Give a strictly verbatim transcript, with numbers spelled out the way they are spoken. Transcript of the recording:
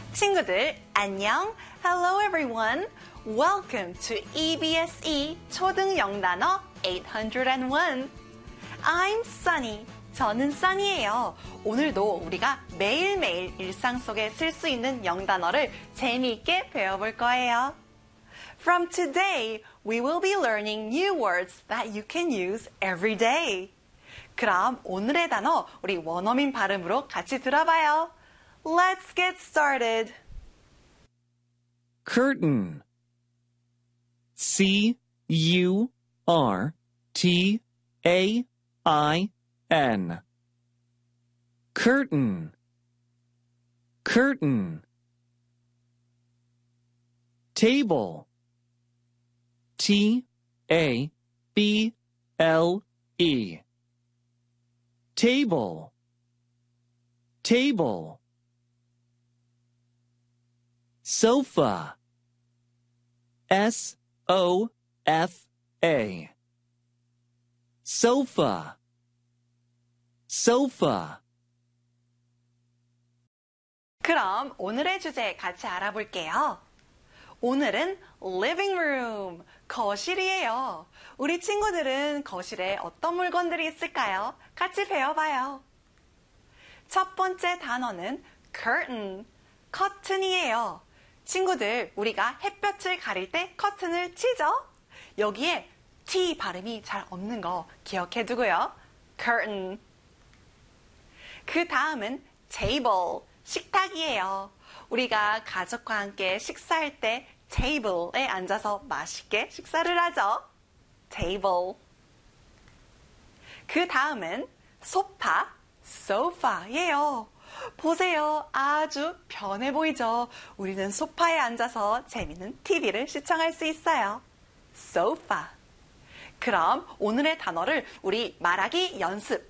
친구들, 안녕. Hello everyone. Welcome to E B S E 초등 영단어 eight oh one. I'm Sunny. 저는 Sunny예요. 오늘도 우리가 매일매일 일상 속에 쓸 수 있는 영단어를 재미있게 배워볼 거예요. From today, we will be learning new words that you can use every day. 그럼 오늘의 단어 우리 원어민 발음으로 같이 들어봐요. Let's get started. Curtain. C U R T A I N. Curtain. Curtain. Table. T A B L E. Table. Table. Sofa. S O F A. Sofa. Sofa. 그럼 오늘의 주제 같이 알아볼게요. 오늘은 living room, 거실이에요. 우리 친구들은 거실에 어떤 물건들이 있을까요? 같이 배워봐요. 첫 번째 단어는 curtain, 커튼이에요. 친구들, 우리가 햇볕을 가릴 때 커튼을 치죠? 여기에 T 발음이 잘 없는 거 기억해 두고요. curtain. 그 다음은 table, 식탁이에요. 우리가 가족과 함께 식사할 때 테이블에 앉아서 맛있게 식사를 하죠. table. 그 다음은 소파, sofa예요. 보세요. 아주 편해 보이죠? 우리는 소파에 앉아서 재미있는 티비를 시청할 수 있어요. sofa. 그럼 오늘의 단어를 우리 말하기 연습